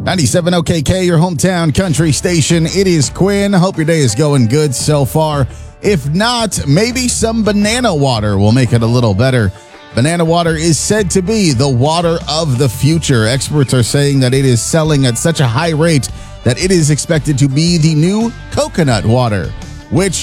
97 OKK, your hometown country station. It is Quinn. Hope your day is going good so far. If not, maybe some banana water will make it a little better. Banana water is said to be the water of the future. Experts are saying that it is selling at such a high rate that it is expected to be the new coconut water, which